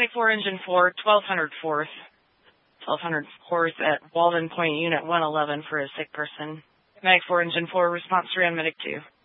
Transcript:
Medic 4, Engine 4, 1200 4th. 1200 4th at Walden Point, Unit 111 for a sick person. Medic 4, Engine 4, response 3 on Medic 2.